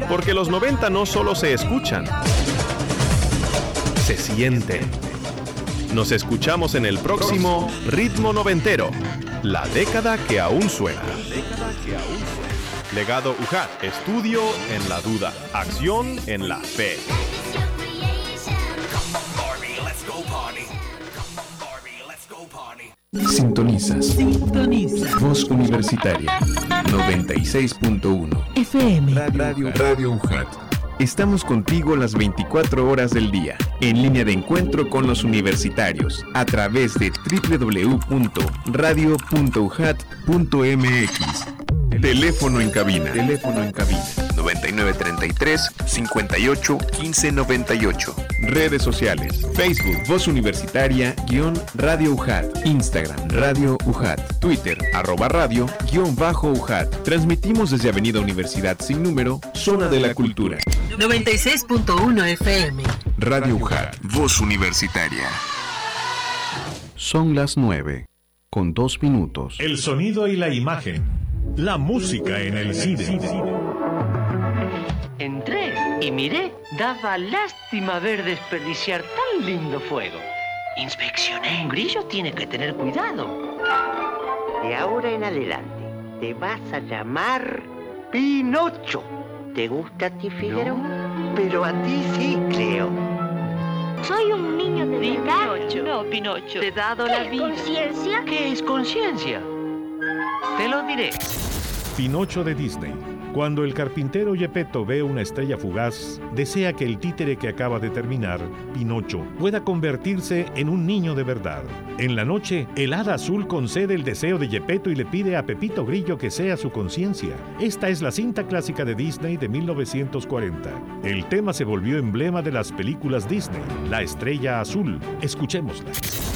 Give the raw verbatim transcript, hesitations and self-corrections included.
Porque los noventa no solo se escuchan, se sienten. Nos escuchamos en el próximo Ritmo Noventero, la década que aún suena. Legado U J A T, estudio en la duda, acción en la fe. Sintonizas. Sintoniza. Voz Universitaria noventa y seis punto uno. F M. Radio, Radio U J A T. Estamos contigo las veinticuatro horas del día, en línea de encuentro con los universitarios, a través de doble u doble u doble u punto radio punto u j a t punto m x. Teléfono en cabina. Teléfono en cabina. noventa y nueve treinta y tres, cincuenta y ocho, quince noventa y ocho. Redes sociales. Facebook, Voz Universitaria, guión Radio U J A T. Instagram, Radio U J A T. Twitter, arroba radio, guión bajo U J A T. Transmitimos desde Avenida Universidad Sin Número, Zona de la Cultura. noventa y seis punto uno F M. Radio U J A T. Voz Universitaria. Son las nueve, con dos minutos. El sonido y la imagen. La música en el cine. Entré y miré, daba lástima ver desperdiciar tan lindo fuego. Inspeccioné. Un grillo tiene que tener cuidado. De ahora en adelante te vas a llamar Pinocho. ¿Te gusta a ti, Figueroa? No. Pero a ti sí, creo. Soy un niño de verdad. Pinocho. No, Pinocho. Te he dado la vida. ¿Conciencia? ¿Qué es conciencia? Te lo diré. Pinocho de Disney. Cuando el carpintero Geppetto ve una estrella fugaz, desea que el títere que acaba de terminar, Pinocho, pueda convertirse en un niño de verdad. En la noche, el hada azul concede el deseo de Geppetto y le pide a Pepito Grillo que sea su conciencia. Esta es la cinta clásica de Disney de mil novecientos cuarenta. El tema se volvió emblema de las películas Disney, La Estrella Azul. Escuchémosla.